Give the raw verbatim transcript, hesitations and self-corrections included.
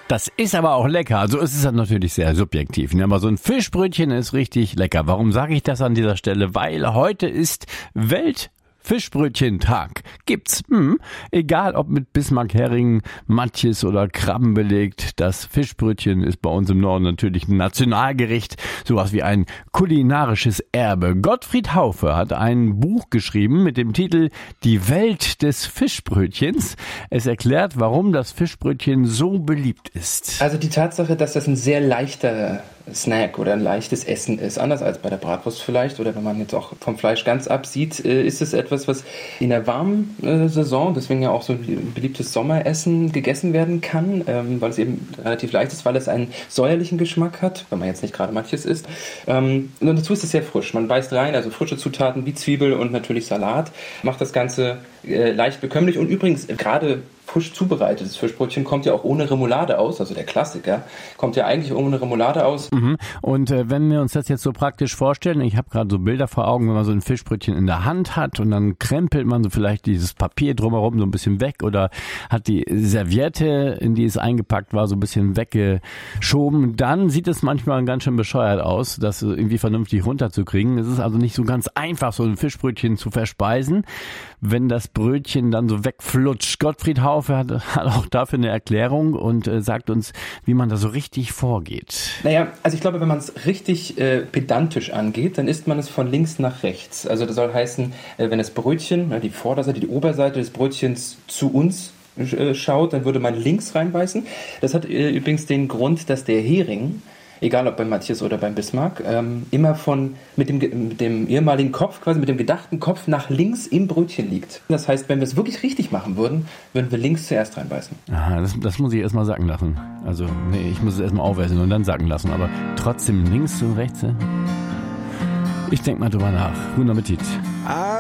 Das ist aber auch lecker. Also es ist dann natürlich sehr subjektiv. Ne? Aber so ein Fischbrötchen ist richtig lecker. Warum sage ich das an dieser Stelle? Weil heute ist Welt Fischbrötchentag. Gibt's. Hm. Egal ob mit Bismarck-Hering, Matjes oder Krabben belegt. Das Fischbrötchen ist bei uns im Norden natürlich ein Nationalgericht. Sowas wie ein kulinarisches Erbe. Gottfried Haufe hat ein Buch geschrieben mit dem Titel Die Welt des Fischbrötchens. Es erklärt, warum das Fischbrötchen so beliebt ist. Also die Tatsache, dass das ein sehr leichter Snack oder ein leichtes Essen ist, anders als bei der Bratwurst vielleicht oder wenn man jetzt auch vom Fleisch ganz absieht, ist es etwas, was in der warmen Saison, deswegen ja auch so ein beliebtes Sommeressen gegessen werden kann, weil es eben relativ leicht ist, weil es einen säuerlichen Geschmack hat, wenn man jetzt nicht gerade manches isst. Und dazu ist es sehr frisch. Man beißt rein, also frische Zutaten wie Zwiebel und natürlich Salat, macht das Ganze leicht bekömmlich und übrigens gerade frisch zubereitetes Fischbrötchen kommt ja auch ohne Remoulade aus, also der Klassiker, kommt ja eigentlich ohne Remoulade aus. Mhm. Und äh, wenn wir uns das jetzt so praktisch vorstellen, ich habe gerade so Bilder vor Augen, wenn man so ein Fischbrötchen in der Hand hat und dann krempelt man so vielleicht dieses Papier drumherum so ein bisschen weg oder hat die Serviette, in die es eingepackt war, so ein bisschen weggeschoben, dann sieht es manchmal ganz schön bescheuert aus, das irgendwie vernünftig runterzukriegen. Es ist also nicht so ganz einfach, so ein Fischbrötchen zu verspeisen, wenn das Brötchen dann so wegflutscht. Gottfried Haufe hat, hat auch dafür eine Erklärung und äh, sagt uns, wie man da so richtig vorgeht. Naja, also ich glaube, wenn man es richtig äh, pedantisch angeht, dann isst man es von links nach rechts. Also das soll heißen, äh, wenn das Brötchen, äh, die Vorderseite, die Oberseite des Brötchens zu uns äh, schaut, dann würde man links reinbeißen. Das hat äh, übrigens den Grund, dass der Hering, egal ob beim Matjes oder beim Bismarck, ähm, immer von mit dem, mit dem ehemaligen Kopf, quasi mit dem gedachten Kopf nach links im Brötchen liegt. Das heißt, wenn wir es wirklich richtig machen würden, würden wir links zuerst reinbeißen. Aha, das, das muss ich erstmal sacken lassen. Also, nee, ich muss es erstmal aufessen und dann sacken lassen. Aber trotzdem links und rechts. Ich denk mal drüber nach. Guten Appetit.